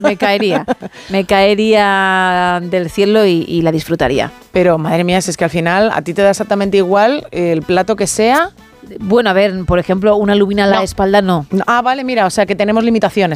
me caería del cielo y la disfrutaría. Pero, madre mía, si es que al final a ti te da exactamente igual el plato que sea. Bueno, a ver, por ejemplo, una lubina a la espalda no. Ah, vale, mira, o sea que tenemos limitaciones